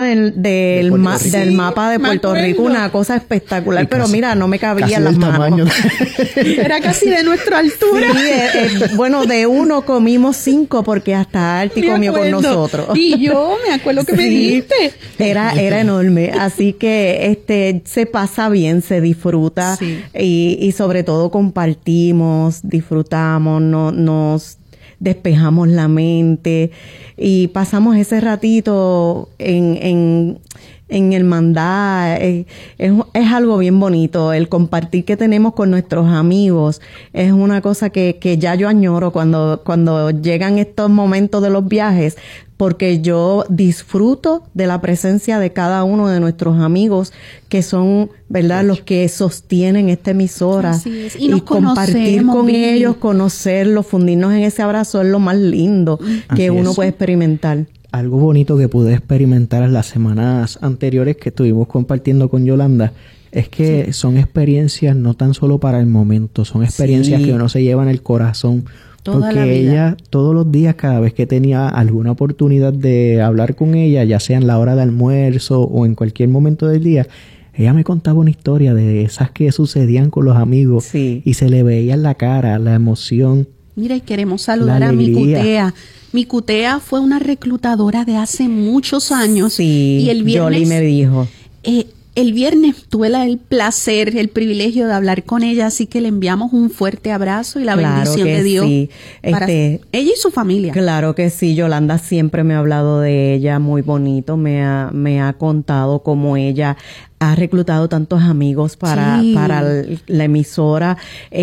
del mapa de Puerto Rico, una cosa espectacular, y pero casi, mira, no me cabía en las manos. Era casi de nuestra altura. Sí, bueno, de uno comimos 5 porque hasta Arti comió con nosotros. Y yo me acuerdo que me dijiste. Era enorme, así que se pasa bien, se disfruta, sí. y sobre todo compartimos, disfrutamos, nos despejamos la mente y pasamos ese ratito en hermandad. Es algo bien bonito. El compartir que tenemos con nuestros amigos es una cosa que ya yo añoro cuando llegan estos momentos de los viajes, porque yo disfruto de la presencia de cada uno de nuestros amigos, que son, ¿verdad?, los que sostienen esta emisora. Así es. Y compartir con ellos, conocerlos, fundirnos en ese abrazo es lo más lindo que uno puede experimentar. Algo bonito que pude experimentar en las semanas anteriores que estuvimos compartiendo con Yolanda es que son experiencias no tan solo para el momento, son experiencias que uno se lleva en el corazón. Toda porque la vida. ella, todos los días, cada vez que tenía alguna oportunidad de hablar con ella, ya sea en la hora de almuerzo o en cualquier momento del día, ella me contaba una historia de esas que sucedían con los amigos y se le veía en la cara la emoción. Mira, y queremos saludar a mi Cutea. Mi Cutea fue una reclutadora de hace muchos años. Sí, y el viernes, Yoli me dijo. El viernes tuve el placer, el privilegio de hablar con ella, así que le enviamos un fuerte abrazo y la bendición de Dios para ella y su familia. Claro que sí, Yolanda siempre me ha hablado de ella muy bonito, me ha contado cómo ella ha reclutado tantos amigos para la emisora,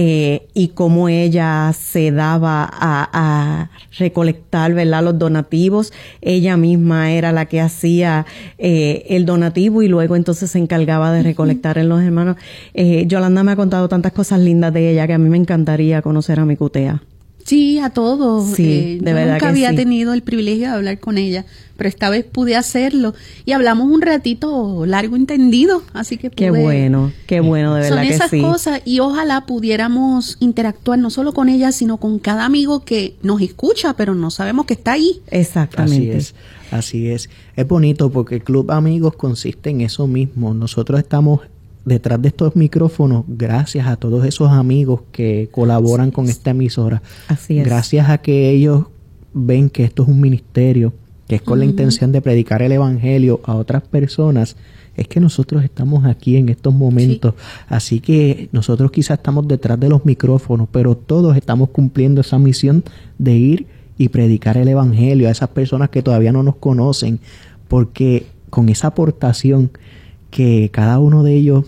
y cómo ella se daba a recolectar, ¿verdad?, los donativos. Ella misma era la que hacía el donativo y luego entonces se encargaba de recolectar en los hermanos. Yolanda me ha contado tantas cosas lindas de ella que a mí me encantaría conocer a mi Cutea. Sí, a todos. Sí, de yo verdad nunca que había sí. tenido el privilegio de hablar con ella, pero esta vez pude hacerlo y hablamos un ratito largo y tendido, así que Qué bueno, de verdad que sí. Son esas cosas y ojalá pudiéramos interactuar no solo con ella, sino con cada amigo que nos escucha, pero no sabemos que está ahí. Exactamente. Así es. Es bonito porque el Club Amigos consiste en eso mismo. Nosotros estamos detrás de estos micrófonos gracias a todos esos amigos que colaboran con esta emisora. Así es. Gracias a que ellos ven que esto es un ministerio, que es con la intención de predicar el evangelio a otras personas, es que nosotros estamos aquí en estos momentos. Así que nosotros quizás estamos detrás de los micrófonos, pero todos estamos cumpliendo esa misión de ir y predicar el evangelio a esas personas que todavía no nos conocen, porque con esa aportación que cada uno de ellos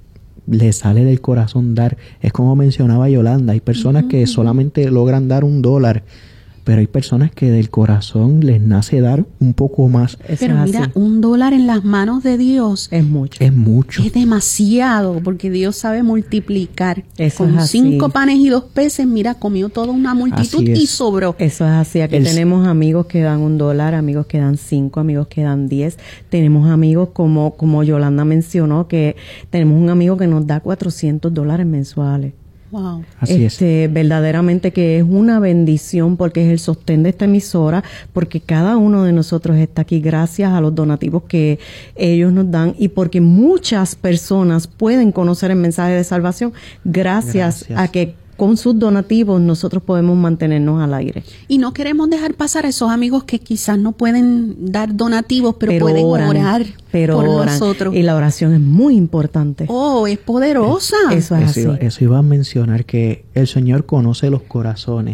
le sale del corazón dar, es como mencionaba Yolanda, hay personas que solamente logran dar $1, pero hay personas que del corazón les nace dar un poco más. Pero mira, $1 en las manos de Dios es mucho. Es mucho. Es demasiado, porque Dios sabe multiplicar. Eso con es así. 5 panes y 2 peces, mira, comió toda una multitud y sobró. Eso es así. Aquí tenemos amigos que dan $1, amigos que dan 5, amigos que dan 10. Tenemos amigos como Yolanda mencionó, que tenemos un amigo que nos da $400 mensuales. Wow. Así es. Verdaderamente que es una bendición, porque es el sostén de esta emisora, porque cada uno de nosotros está aquí gracias a los donativos que ellos nos dan y porque muchas personas pueden conocer el mensaje de salvación gracias. A que con sus donativos nosotros podemos mantenernos al aire. Y no queremos dejar pasar a esos amigos que quizás no pueden dar donativos, pero pueden orar por nosotros. Y la oración es muy importante. Oh, es poderosa. Eso es así. Eso iba a mencionar, que el Señor conoce los corazones.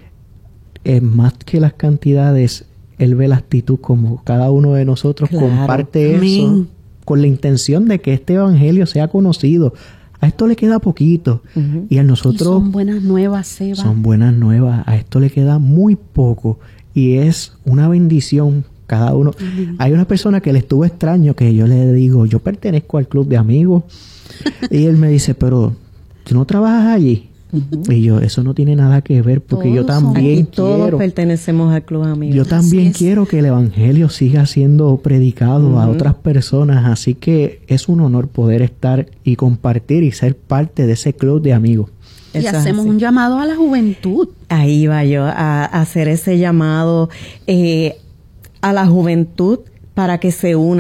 Más que las cantidades, Él ve la actitud, como cada uno de nosotros comparte eso con la intención de que este evangelio sea conocido. A esto le queda poquito. Y a nosotros... Y son buenas nuevas, Seba. Son buenas nuevas. A esto le queda muy poco. Y es una bendición cada uno. Hay una persona que le estuvo extraño, que yo le digo, yo pertenezco al club de amigos. Y él me dice, pero ¿tú no trabajas allí? Y yo, eso no tiene nada que ver, porque todos yo también todos pertenecemos al club amigos. Yo también quiero que el evangelio siga siendo predicado a otras personas, así que es un honor poder estar y compartir y ser parte de ese club de amigos. Y hacemos un llamado a la juventud. Ahí va yo a hacer ese llamado a la juventud para que se una.